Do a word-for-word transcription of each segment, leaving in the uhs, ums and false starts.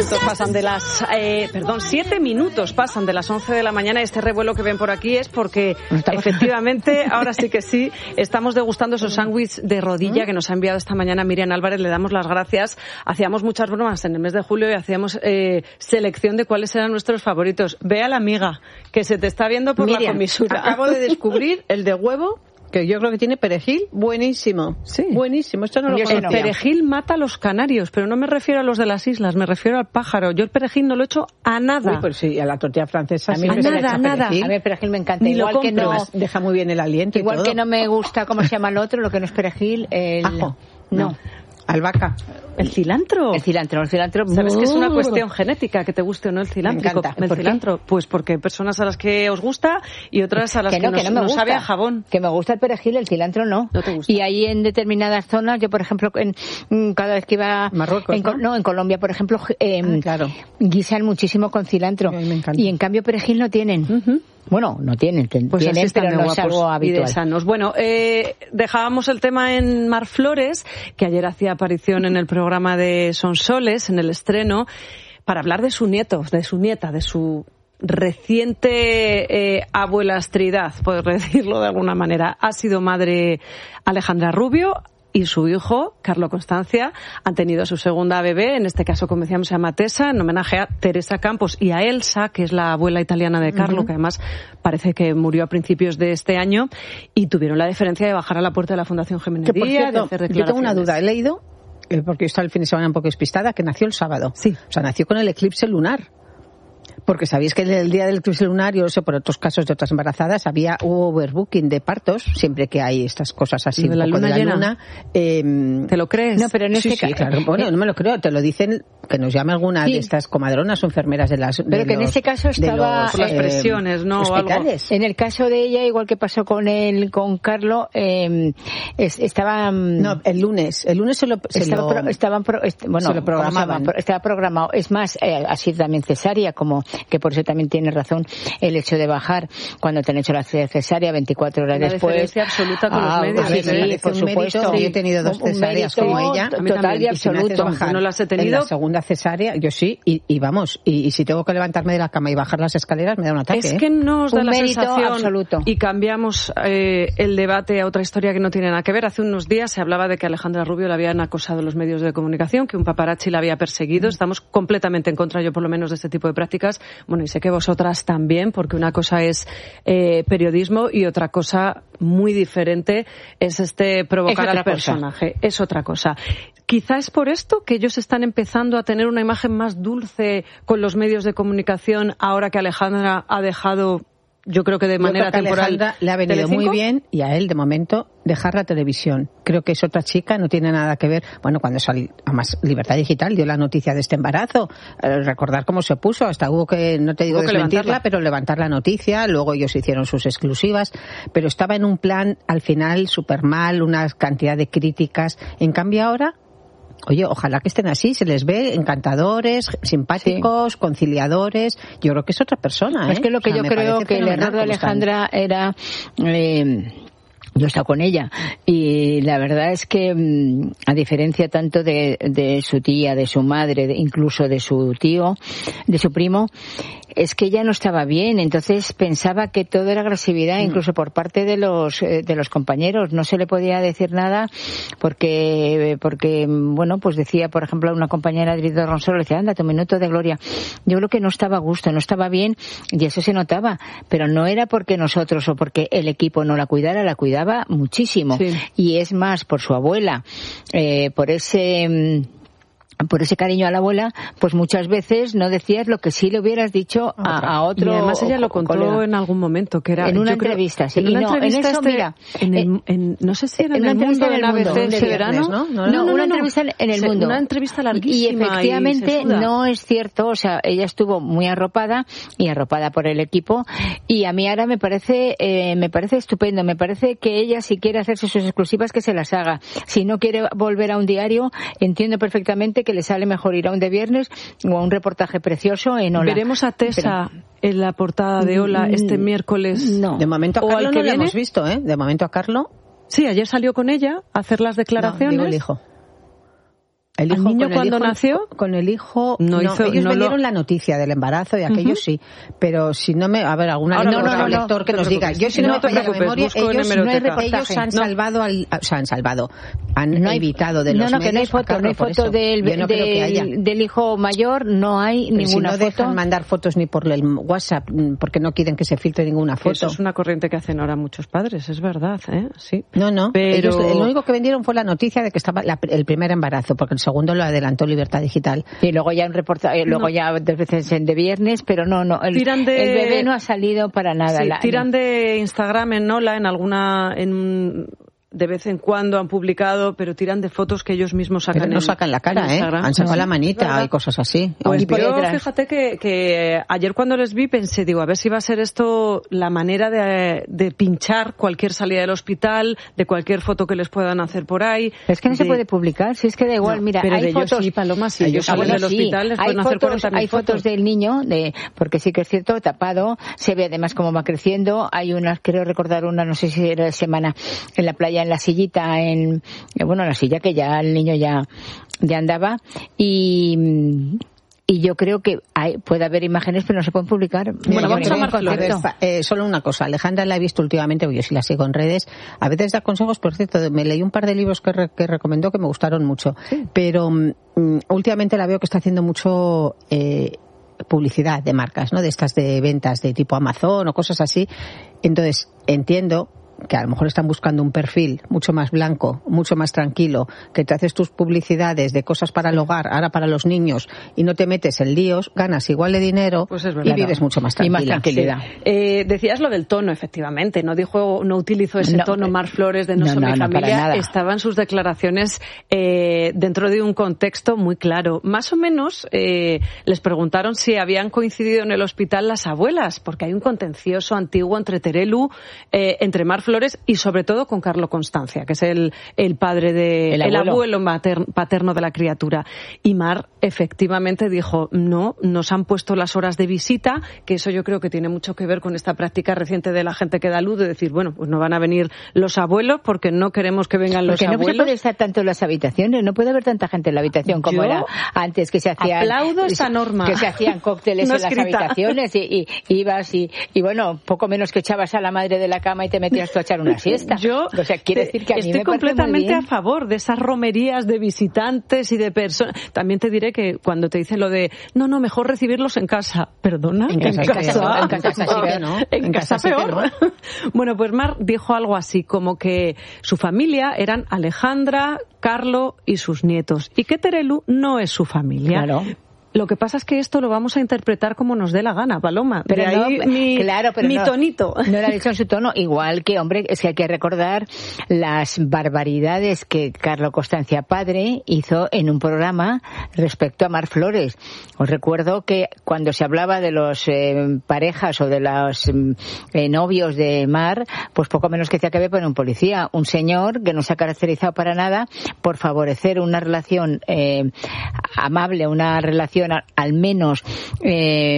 minutos pasan de las, eh, perdón, siete minutos pasan de las once de la mañana. Este revuelo que ven por aquí es porque efectivamente, ahora sí que sí, estamos degustando esos sándwiches de rodilla que nos ha enviado esta mañana Miriam Álvarez. Le damos las gracias. Hacíamos muchas bromas en el mes de julio y hacíamos eh, selección de cuáles eran nuestros favoritos. Ve a la amiga que se te está viendo por Miriam, la comisura. Acabo de descubrir el de huevo, que yo creo que tiene perejil, buenísimo. Sí. Buenísimo, esto no lo conocía. El perejil mata a los canarios, pero no me refiero a los de las islas, me refiero al pájaro. Yo el perejil no lo echo a nada. Uy, pues sí, a la tortilla francesa. A mí a nada, a nada. A mí el perejil me encanta. Ni igual que no, deja muy bien el aliento. Igual y todo. que no me gusta cómo se llama el otro, lo que no es perejil, el ajo. No. no. Albahaca. ¿El cilantro? El cilantro, el cilantro. ¿Sabes que es una cuestión genética que te guste o no el cilantro? Me encanta. El ¿Por cilantro, qué? pues porque hay personas a las que os gusta y otras a las que no, que, que nos, no me nos gusta. sabe a jabón. Que me gusta el perejil, el cilantro no. No te gusta. Y ahí en determinadas zonas, yo por ejemplo, en, cada vez que iba... Marruecos, en, ¿no? no, en Colombia, por ejemplo, eh, Ah, claro. guisan muchísimo con cilantro. Sí, a mí me encanta. Y en cambio perejil no tienen. Uh-huh. Bueno, no tienen, ten- Pues así tienen, están pero de no es guapos algo y de habitual. sanos. Bueno, eh, dejábamos el tema en Mar Flores, que ayer hacía aparición en el programa de Sonsoles, en el estreno, para hablar de su nieto, de su nieta, de su reciente eh, abuelastridad, por decirlo de alguna manera. Ha sido madre Alejandra Rubio y su hijo, Carlo Constancia, han tenido su segunda bebé, en este caso, como decíamos, se llama Tessa, en homenaje a Teresa Campos y a Elsa, que es la abuela italiana de Carlo, uh-huh. que además parece que murió a principios de este año, y tuvieron la deferencia de bajar a la puerta de la Fundación Jiménez Que por Díaz, cierto, de hacer yo tengo una declaraciones. duda, he leído, eh, porque yo estaba el fin de semana un poco despistada, que nació el sábado. Sí. O sea, nació con el eclipse lunar. Porque sabéis que el día del eclipse lunar, yo no sé, por otros casos de otras embarazadas, había hubo overbooking de partos, siempre que hay estas cosas así, ¿Lo de la un poco luna de la llena? luna. Eh, ¿Te lo crees? No, pero en sí, este sí, ca- claro. Bueno, no me lo creo, te lo dicen, que nos llame alguna Sí. de estas comadronas o enfermeras de las de Pero que en los- este caso de estaba, los, Por las eh, presiones, ¿no? O algo. hospitales. En el caso de ella, igual que pasó con el con Carlo, eh, es- estaba mm, No, el lunes, el lunes se lo, se estaba lo- pro- estaban pro- est- bueno, se lo ¿cómo programaban. llama? Pro- estaba programado. Es más, eh, así también cesárea, como que por eso también tiene razón el hecho de bajar cuando te han hecho la cesárea veinticuatro horas Una después. diferencia absoluta con Ah, los medios. sí, ¿eh? sí, merece por un supuesto. mérito. Yo he tenido dos Un- un cesáreas mérito como ella. A mí total también. y Y si me haces absoluto. bajar Yo no las he en tenido. la segunda cesárea, yo sí, y, y vamos, y, y si tengo que levantarme de la cama y bajar las escaleras, me da un ataque. Es ¿eh? que nos da Un la mérito sensación, absoluto. y cambiamos eh, el debate a otra historia que no tiene nada que ver. Hace unos días se hablaba de que Alejandra Rubio la habían acosado los medios de comunicación, que un paparazzi la había perseguido. Estamos completamente en contra, yo por lo menos, de este tipo de prácticas. Bueno, y sé que vosotras también, porque una cosa es eh, periodismo y otra cosa muy diferente es este provocar Es otra al personaje. Es otra cosa. Quizá es por esto que ellos están empezando a tener una imagen más dulce con los medios de comunicación ahora que Alejandra ha dejado, yo creo que de Yo manera creo que a temporal, Alejandra le ha venido Telecinco. muy bien, y a él, de momento, dejar la televisión. Creo que es otra chica, no tiene nada que ver. Bueno, cuando salió, además, Libertad Digital dio la noticia de este embarazo, eh, recordar cómo se puso, hasta hubo que, no te digo Hubo que desmentirla, levantarla. pero levantar la noticia, luego ellos hicieron sus exclusivas, pero estaba en un plan, al final, súper mal, una cantidad de críticas. En cambio ahora, oye, ojalá que estén así, se les ve encantadores, simpáticos, conciliadores. Yo creo que es otra persona, ¿eh? Es que lo que O sea, yo me creo parece que el fenomenal error de cómo están. Alejandra era... Eh, yo he estado con ella y la verdad es que, mm, a diferencia tanto de, de su tía, de su madre, de- incluso de su tío, de su primo, es que ella no estaba bien. Entonces pensaba que todo era agresividad, incluso por parte de los eh, de los compañeros. No se le podía decir nada porque, porque bueno, pues decía, por ejemplo, a una compañera de Edith Ronsoro, le decía, anda, tu minuto de gloria. Yo creo que no estaba a gusto, no estaba bien, y eso se notaba. Pero no era porque nosotros o porque el equipo no la cuidara, la cuidaba muchísimo. Sí. Y es más, por su abuela, eh, por ese... mm, por ese cariño a la abuela, pues muchas veces no decías lo que sí le hubieras dicho a, a otro. Y además ella lo co- contó colega. en algún momento, que era... En una yo creo- entrevista, sí. En una Y no, en entrevista eso, este- mira, en el- eh, en- no sé si era en, una el entrevista mundo, en en el mundo, A B C de ese viernes, verano. ¿no? No, No, no, una no. entrevista en el Se- mundo. Una entrevista Y larguísima. efectivamente y sesuda. no es cierto, o sea, ella estuvo muy arropada y arropada por el equipo, y a mí ahora me parece eh, me parece estupendo, me parece que ella, si quiere hacerse sus exclusivas, que se las haga. Si no quiere volver a un diario, entiendo perfectamente que le sale mejor ir a un de viernes o a un reportaje precioso en Hola. Veremos a Tessa en la portada de Hola este miércoles. No. De momento a ¿O al Carlo que no lo viene? hemos visto, ¿eh? De momento a Carlo, Sí, ayer salió con ella a hacer las no, declaraciones. digo el hijo. El hijo, niño con cuando el hijo, nació con el hijo no, no hizo, ellos no vendieron lo... la noticia del embarazo y aquello uh-huh. sí, pero si no me a ver alguna Ahora, lectora, no, no, no, lector no, que no nos diga yo si no, no me falla la memoria ellos, no ellos han no. salvado al o sea, han salvado han no hay, evitado de los no, no, medios que no hay foto, no hay foto del, no del, del hijo mayor, no hay pero ninguna si no foto. dejan mandar fotos ni por el WhatsApp porque no quieren que se filtre ninguna foto. Eso es una corriente que hacen ahora muchos padres, es verdad, ¿eh? Sí. No, no, pero ellos, lo único que vendieron fue la noticia de que estaba la, el primer embarazo, porque el segundo lo adelantó Libertad Digital. Y luego ya un reportaje, luego no. ya dos veces de viernes, pero no, no, el, de, el bebé no ha salido para nada. Sí, la, tiran no. de Instagram en Nola, en alguna, en de vez en cuando han publicado, pero tiran de fotos que ellos mismos sacan. Pero no en, sacan la cara, ¿eh? Han sacado no, la manita y cosas así. Pues yo fíjate que, que ayer cuando les vi pensé, digo, a ver si va a ser esto la manera de, de pinchar cualquier salida del hospital, de cualquier foto que les puedan hacer por ahí. Es que no de... se puede publicar, si es que da igual, no, mira, pero hay de fotos... ellos sí, Paloma, si ellos salen del sí. hospital les pueden hay hacer fotos, cuarenta mil hay fotos. fotos del niño, de porque sí que es cierto, tapado, se ve además cómo va creciendo, hay unas, creo recordar una, no sé si era de semana, en la playa, en la sillita, en bueno la silla que ya el niño ya ya andaba y y yo creo que hay, puede haber imágenes pero no se pueden publicar. Bueno, vamos a Mar Flores. Eh, solo una cosa, Alejandra la he visto últimamente, porque yo sí la sigo en redes, a veces da consejos, por cierto, me leí un par de libros que, re, que recomendó que me gustaron mucho, sí. pero um, últimamente la veo que está haciendo mucho eh, publicidad de marcas, ¿no? De estas de ventas de tipo Amazon o cosas así. Entonces, entiendo que a lo mejor están buscando un perfil mucho más blanco, mucho más tranquilo, que te haces tus publicidades de cosas para el hogar, ahora para los niños, y no te metes en líos, ganas igual de dinero pues y vives mucho más tranquila. Y más tranquilidad. Sí. Eh, decías lo del tono, efectivamente, no dijo, no utilizó ese no, tono Mar Flores de no, no soy no, mi no, familia, estaban sus declaraciones eh, dentro de un contexto muy claro. Más o menos eh, les preguntaron si habían coincidido en el hospital las abuelas, porque hay un contencioso antiguo entre Terelu, eh, entre Mar Flores y sobre todo con Carlo Constancia, que es el, el padre de el el abuelo, abuelo materno, paterno de la criatura. Y Mar efectivamente dijo, no, nos han puesto las horas de visita, que eso yo creo que tiene mucho que ver con esta práctica reciente de la gente que da luz, de decir, bueno, pues no van a venir los abuelos porque no queremos que vengan los porque abuelos. Porque no se puede estar tanto en las habitaciones, no puede haber tanta gente en la habitación como yo era antes, que se hacían... aplaudo esa norma. Que se hacían cócteles no en escrita. Las habitaciones y, y ibas y, y bueno, poco menos que echabas a la madre de la cama y te metías tú a echar una siesta. Yo o sea, quiere decir que a mí estoy me completamente a favor de esas romerías de visitantes y de personas. También te diré que cuando te dicen lo de no, no, mejor recibirlos en casa. ¿Perdona? En casa, en casa, en casa sí que no. En, en casa, casa peor. Sí no. Bueno, pues Mar dijo algo así como que su familia eran Alejandra, Carlo y sus nietos y que Terelu no es su familia. Claro. Lo que pasa es que esto lo vamos a interpretar como nos dé la gana, Paloma. Pero de ahí no, mi, claro, pero mi no, tonito. No lo ha dicho en su tono. Igual que, hombre, es que hay que recordar las barbaridades que Carlo Constancia padre hizo en un programa respecto a Mar Flores. Os recuerdo que cuando se hablaba de los eh, parejas o de los eh, novios de Mar, pues poco menos que decía que había poner un policía, un señor que no se ha caracterizado para nada por favorecer una relación eh, amable, una relación al menos eh,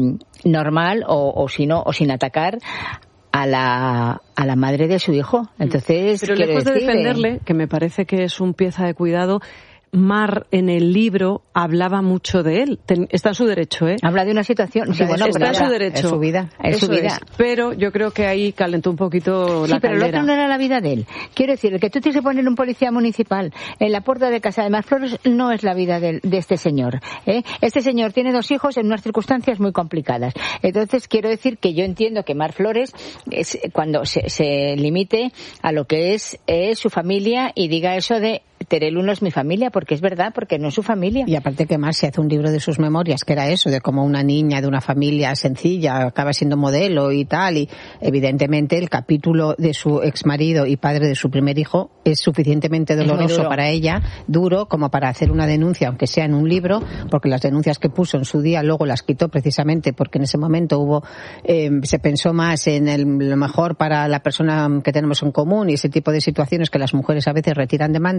normal o, o si no o sin atacar a la a la madre de su hijo. Entonces, pero lejos de defenderle, que me parece que es un pieza de cuidado, Mar en el libro hablaba mucho de él. Ten, está en su derecho, ¿eh? Habla de una situación. Sí, bueno, está en su derecho. Es su vida. Es su vida. Es. Pero yo creo que ahí calentó un poquito sí, la pero caldera. lo otro no era la vida de él. Quiero decir, el que tú tienes que poner un policía municipal en la puerta de casa de Mar Flores no es la vida de, de este señor. ¿eh? Este señor tiene dos hijos en unas circunstancias muy complicadas. Entonces, quiero decir que yo entiendo que Mar Flores, es, cuando se, se limite a lo que es, es su familia y diga eso de Terelu no es mi familia, porque es verdad, porque no es su familia. Y aparte que Mar se hace un libro de sus memorias, que era eso, de cómo una niña de una familia sencilla acaba siendo modelo y tal, y evidentemente el capítulo de su exmarido y padre de su primer hijo es suficientemente doloroso para ella, duro, como para hacer una denuncia, aunque sea en un libro, porque las denuncias que puso en su día luego las quitó precisamente porque en ese momento hubo, eh, se pensó más en el, lo mejor para la persona que tenemos en común y ese tipo de situaciones que las mujeres a veces retiran demandas, uh-huh. para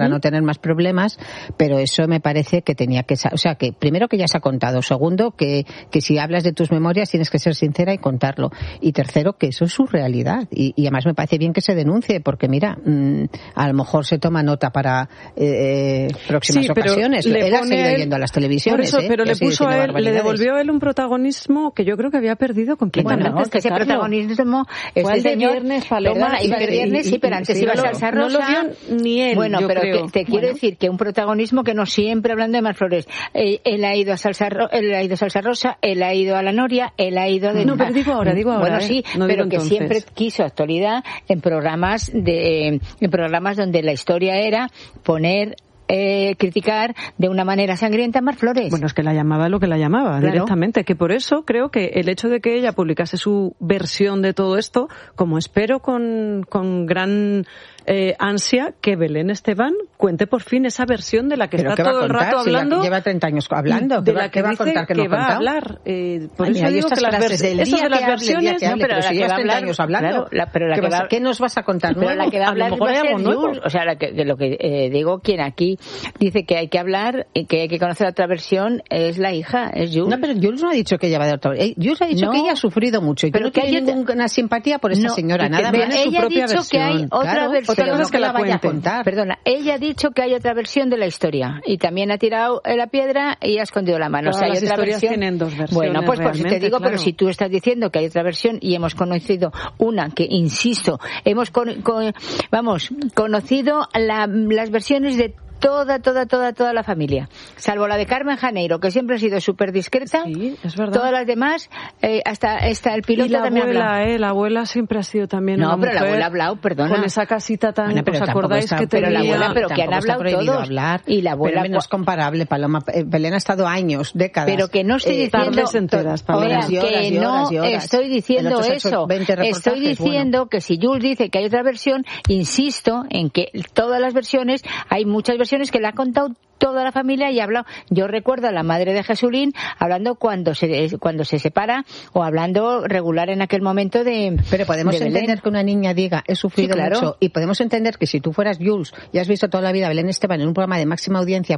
no tener más problemas, pero eso me parece que tenía que, o sea, que primero que ya se ha contado, segundo que, que si hablas de tus memorias tienes que ser sincera y contarlo, y tercero que eso es su realidad, y, y además me parece bien que se denuncie, porque mira, mmm, a lo mejor se toma nota para eh, próximas sí, ocasiones. Él ha seguido yendo a las televisiones. Por eso, ¿eh? pero le puso a él, le devolvió a él un protagonismo que yo creo que había perdido completamente. Bueno, este ese Carlos. Protagonismo, este el de señor, viernes, Paloma, perdona, iba de viernes, sí, pero antes sí, iba a no, Salsa Rosa. No lo vio ni él, Bueno, yo pero creo. te, te quiero bueno. decir que un protagonismo que no siempre hablando de Marflores. Eh, él ha ido a Salsa, él ha ido a Salsa Rosa, él ha ido a La Noria, él ha ido de... No, pero digo ahora, digo ahora. Bueno, sí, eh, no pero que entonces. siempre quiso actualidad en programas de, en programas donde la historia era poner Eh, criticar de una manera sangrienta a Mar Flores. Bueno, es que la llamaba lo que la llamaba, claro. directamente, que por eso creo que el hecho de que ella publicase su versión de todo esto, como espero con, con gran eh, ansia que Belén Esteban cuente por fin esa versión de la que ¿Pero está todo el rato si hablando. Lleva treinta años hablando. De la que, que va a contar que, que no va a hablar. Eh, por Ay, eso mira, digo que las versiones, eso de las versiones, hable, no, pero, pero si llevas treinta años hablando. Claro, la, pero la ¿Qué, que vas, va, ¿Qué nos vas a contar pero nuevo? La que va a hablar a lo mejor va a ser Jules, o sea, la que, de lo que eh, digo, quien aquí dice que hay que hablar y que hay que conocer otra versión es la hija, es Jules. No, pero Jules no ha dicho que ella va de otra versión. Jules ha dicho no, que ella ha sufrido mucho y que no tiene ninguna simpatía por esta no, señora. Nada más. Ella su propia ha dicho versión. que hay otra claro, versión. Otra cosa es que la vaya a contar. Perdona, ella ha dicho que hay otra versión de la historia y también ha tirado la piedra y ha escondido la mano. Todas o sea, hay las otra versión. Tienen dos versiones. Bueno, pues por si te digo, claro. Pero si tú estás diciendo que hay otra versión y hemos conocido una que, insisto, hemos con, con, vamos, conocido la, las versiones de toda, toda, toda, toda la familia. Salvo la de Carmen Janeiro, que siempre ha sido súper discreta. Sí, es verdad. Todas las demás, eh, hasta, hasta el piloto y la también abuela, habla. eh, la abuela siempre ha sido también no, una mujer. No, pero la abuela ha hablado, perdona. Con esa casita tan, bueno, ¿os acordáis está, que tenía? Pero la abuela, pero que han hablado todos. Hablar, y la abuela... Pero no es comparable, Paloma. Belén ha estado años, décadas. Pero que no estoy eh, diciendo... enteras, Ahora, que horas, no horas, horas. estoy diciendo eso. Estoy diciendo bueno. que si Jules dice que hay otra versión, insisto en que todas las versiones, hay muchas versiones que le ha contado toda la familia y ha hablado. Yo recuerdo a la madre de Jesulín hablando cuando se cuando se separa o hablando regular en aquel momento de Pero podemos de entender Belén. que una niña diga he sufrido sí, claro. mucho y podemos entender que si tú fueras Jules y has visto toda la vida a Belén Esteban en un programa de máxima audiencia